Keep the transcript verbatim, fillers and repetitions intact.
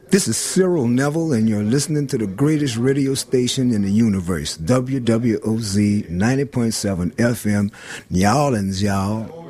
This is Cyril Neville, and you're listening to the greatest radio station in the universe, W W O Z ninety point seven F M, New Orleans, y'all.